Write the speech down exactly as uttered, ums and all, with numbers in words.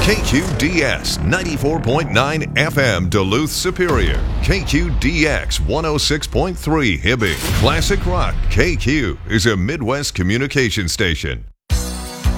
K Q D S ninety-four point nine F M Duluth Superior. K Q D X one oh six point three Hibbing. Classic Rock K Q is a Midwest communication station.